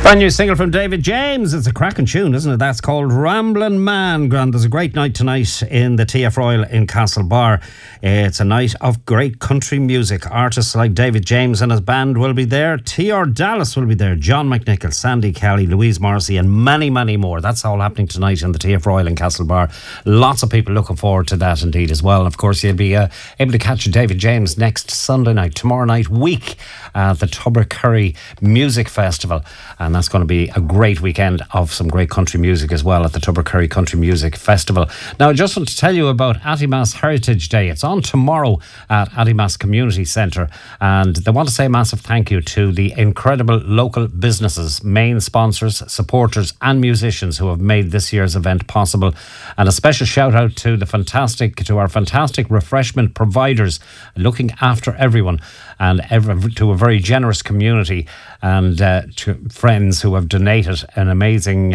Brand new single from David James. It's a cracking tune, isn't it? That's called Ramblin' Man. Grand. There's a great night tonight in the TF Royal in Castlebar. It's a night of great country music. Artists like David James and his band will be there. T.R. Dallas will be there. John McNichol, Sandy Kelly, Louise Morrissey and many, many more. That's all happening tonight in the TF Royal in Castlebar. Lots of people looking forward to that indeed as well. And of course, you'll be able to catch David James next Sunday night, tomorrow night week at the Tubbercurry Music Festival. And that's going to be a great weekend of some great country music as well at the Tubbercurry Country Music Festival. Now, I just want to tell you about Attimas Heritage Day. It's on tomorrow at Attimas Community Centre, and they want to say a massive thank you to the incredible local businesses, main sponsors, supporters and musicians who have made this year's event possible. And a special shout out to our fantastic refreshment providers looking after everyone, and to a very generous community, and to friends who have donated an amazing,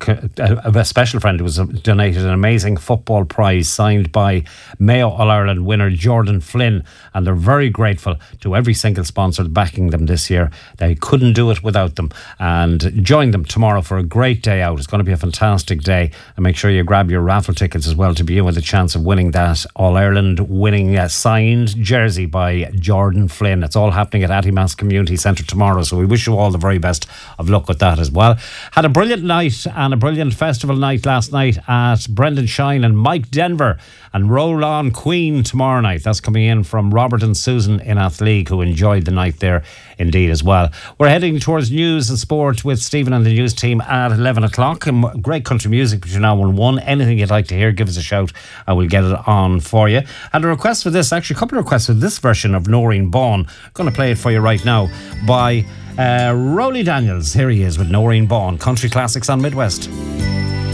a special friend who has donated an amazing football prize signed by Mayo All-Ireland winner Jordan Flynn, and they're very grateful to every single sponsor backing them this year. They couldn't do it without them, and join them tomorrow for a great day out. It's going to be a fantastic day, and make sure you grab your raffle tickets as well to be in with a chance of winning that All-Ireland winning signed jersey by Jordan Flynn. It's all happening at Attimas Community Centre tomorrow, so we wish you all the very best of luck with that as well. Had a brilliant night and a brilliant festival night last night at Brendan Shine and Mike Denver, and Roll On Queen tomorrow night. That's coming in from Robert and Susan in Athleague, who enjoyed the night there indeed as well. We're heading towards news and sport with Stephen and the news team at 11 o'clock. And great country music between now and 1. Anything you'd like to hear, give us a shout and we'll get it on for you. And a request for this, actually a couple of requests for this version of Noreen Bawn. Going to play it for you right now by Rolly Daniels. Here he is with Noreen Bawn. Country Classics on Midwest.